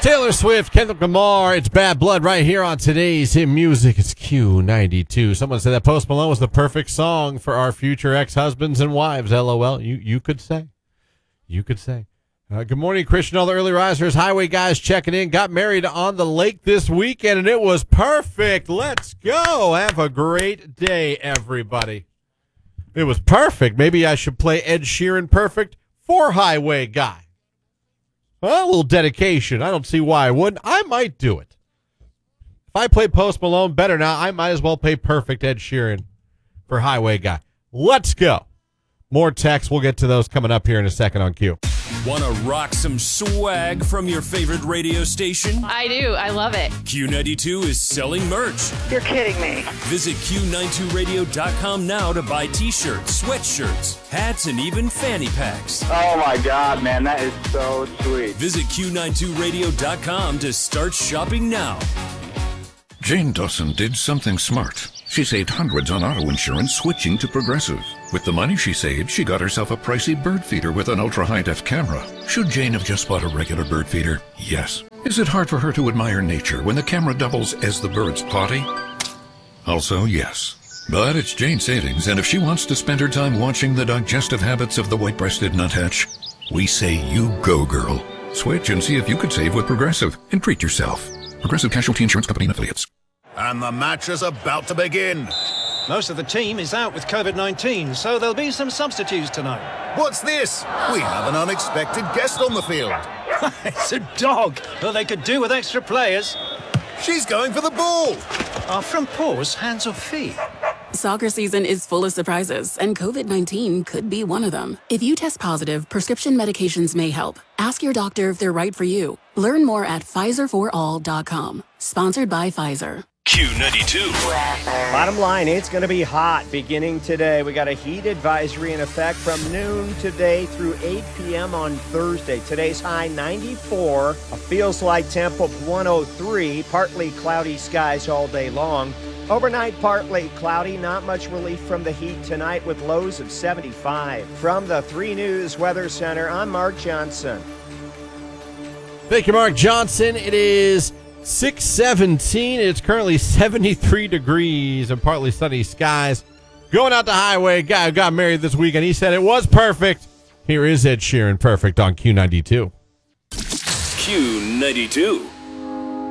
Taylor Swift, Kendrick Lamar, it's Bad Blood right here on today's hit music. It's Q92. Someone said that Post Malone was the perfect song for our future ex-husbands and wives. LOL. You could say. You could say. Good morning, Christian. All the early risers, highway guys checking in. Got married on the lake this weekend, and it was perfect. Let's go. Have a great day, everybody. It was perfect. Maybe I should play Ed Sheeran Perfect for Highway Guy. Well, a little dedication. I don't see why I wouldn't. I might do it. If I play Post Malone better now, I might as well play Perfect Ed Sheeran for Highway Guy. Let's go. More texts. We'll get to those coming up here in a second on Q. Want to rock some swag from your favorite radio station? I do. I love it. Q92 is selling merch. You're kidding me. Visit Q92radio.com now to buy t-shirts, sweatshirts, hats, and even fanny packs. Oh my God, man, that is so sweet. Visit Q92radio.com to start shopping now. Jane Dawson did something smart. She saved hundreds on auto insurance switching to Progressive. With the money she saved, she got herself a pricey bird feeder with an ultra-high-def camera. Should Jane have just bought a regular bird feeder? Yes. Is it hard for her to admire nature when the camera doubles as the bird's potty? Also, yes. But it's Jane's savings, and if she wants to spend her time watching the digestive habits of the white-breasted nuthatch, we say you go, girl. Switch and see if you could save with Progressive and treat yourself. Progressive Casualty Insurance Company and Affiliates. And the match is about to begin. Most of the team is out with COVID-19, so there'll be some substitutes tonight. What's this? We have an unexpected guest on the field. It's a dog. Well, they could do with extra players. She's going for the ball. Are front paws hands or feet? Soccer season is full of surprises, and COVID-19 could be one of them. If you test positive, prescription medications may help. Ask your doctor if they're right for you. Learn more at PfizerForAll.com. Sponsored by Pfizer. Q92. Bottom line, it's going to be hot beginning today. We got a heat advisory in effect from noon today through 8 p.m. on Thursday. Today's high 94, a feels like temp of 103, partly cloudy skies all day long. Overnight, partly cloudy, not much relief from the heat tonight with lows of 75. From the 3 News Weather Center, I'm Mark Johnson. Thank you, Mark Johnson. It is 6:17. It's currently 73 degrees and partly sunny skies. Going out the highway, guy who got married this weekend, he said it was perfect. Here is Ed Sheeran Perfect on Q92. Q92.